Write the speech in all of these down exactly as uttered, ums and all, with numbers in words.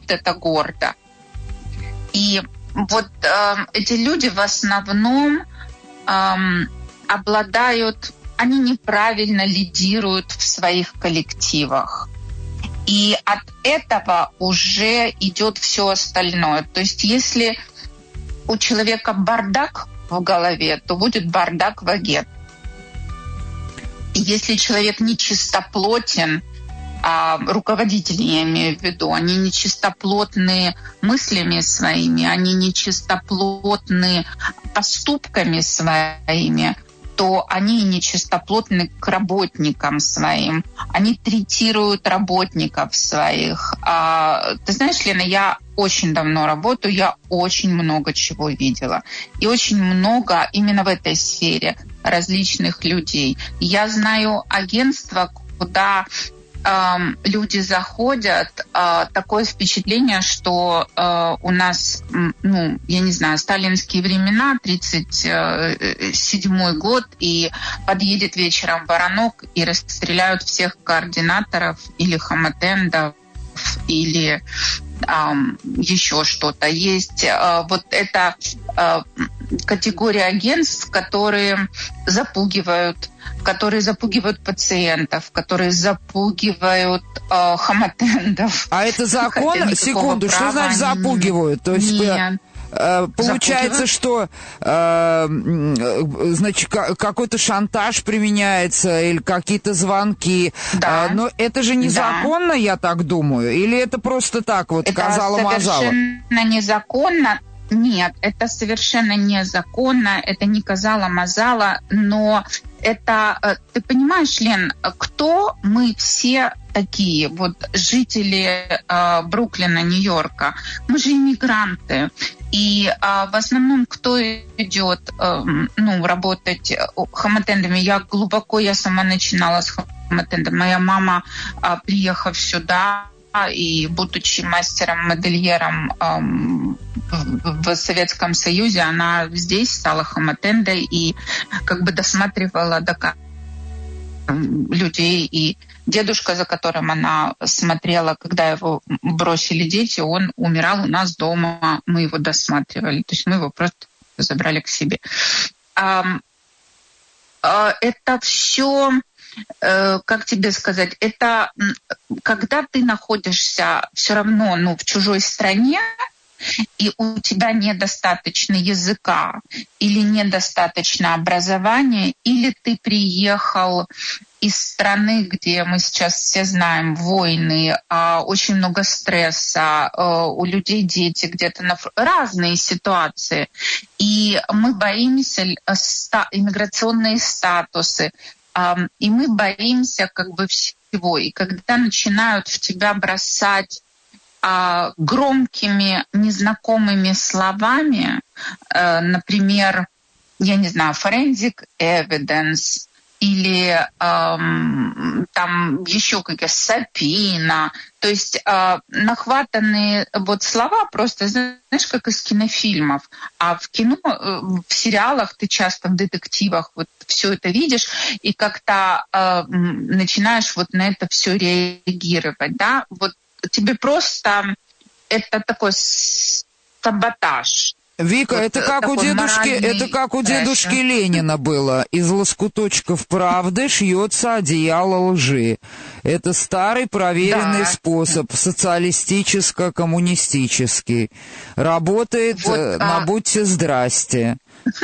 говорит это гордо. И вот э, эти люди в основном э, обладают, они неправильно лидируют в своих коллективах. И от этого уже идет все остальное. То есть если у человека бардак в голове, то будет бардак в агентстве. Если человек нечистоплотен, а руководители, я имею в виду, они нечистоплотны мыслями своими, они нечистоплотны поступками своими, то они нечистоплотны к работникам своим. Они третируют работников своих. А, ты знаешь, Лена, я очень давно работаю, я очень много чего видела. И очень много именно в этой сфере различных людей. Я знаю агентства, куда люди заходят, такое впечатление, что у нас, ну, я не знаю, сталинские времена, тридцать седьмой год, и подъедет вечером воронок и расстреляют всех координаторов или хаматендов, или um, еще что-то. Есть uh, вот эта uh, категория агентств, которые запугивают, которые запугивают пациентов, которые запугивают э, хаматендов. А это закон? Секунду, что значит запугивают? То есть нет. Получается, что э, значит, какой-то шантаж применяется или какие-то звонки. Да. Но это же незаконно, да. Я так думаю? Или это просто так вот, казало-мазало? Это совершенно незаконно. Нет, это совершенно незаконно, это не казало-мазало, но это, ты понимаешь, Лен, кто мы все такие, вот жители э, Бруклина, Нью-Йорка, мы же иммигранты, и э, в основном кто идет э, ну, работать хаматендами, я глубоко, я сама начинала с хаматендом, моя мама, э, приехав сюда, и будучи мастером-модельером эм, в, в Советском Союзе, она здесь стала хаматендой и как бы досматривала до людей. И дедушка, за которым она смотрела, когда его бросили дети, он умирал у нас дома, мы его досматривали. То есть мы его просто забрали к себе. Эм, э, это все... Как тебе сказать, это когда ты находишься все равно ну, в чужой стране, и у тебя недостаточно языка или недостаточно образования, или ты приехал из страны, где мы сейчас все знаем войны, очень много стресса, у людей дети где-то на фр... разные ситуации, и мы боимся иммиграционные статусы. И мы боимся как бы всего. И когда начинают в тебя бросать а, громкими, незнакомыми словами, а, например, я не знаю, forensic evidence или эм, там еще какие-то сапина, то есть э, нахватанные вот слова просто, знаешь, как из кинофильмов. А в кино, э, в сериалах ты часто в детективах вот все это видишь и как-то э, начинаешь вот на это все реагировать, да? Вот тебе просто это такой саботаж. Вика, вот это как у дедушки, это как у дедушки Ленина было. Из лоскуточков правды шьется одеяло лжи. Это старый проверенный да. способ, социалистическо-коммунистический. Работает вот, на а... «Будьте здрасте».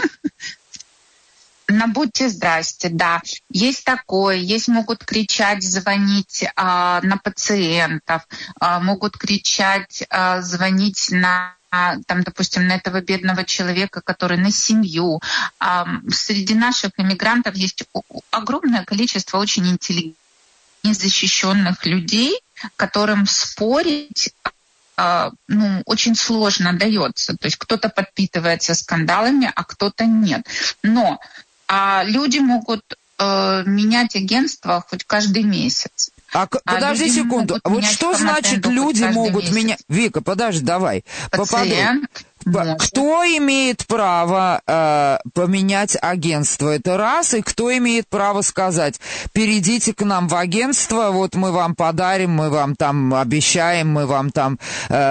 На «Будьте здрасте», да. Есть такое, есть могут кричать, звонить а, на пациентов, а, могут кричать, а, звонить на там, допустим, на этого бедного человека, который на семью. Среди наших иммигрантов есть огромное количество очень интеллигентных, незащищенных людей, которым спорить ну, очень сложно дается. То есть кто-то подпитывается скандалами, а кто-то нет. Но а люди могут э, менять агентство хоть каждый месяц. А, а подожди секунду, вот что значит люди могут менять... Вика, подожди, давай. Пациент Попаду... Кто имеет право э, поменять агентство? Это раз. И кто имеет право сказать, перейдите к нам в агентство, вот мы вам подарим, мы вам там обещаем, мы вам там... Э,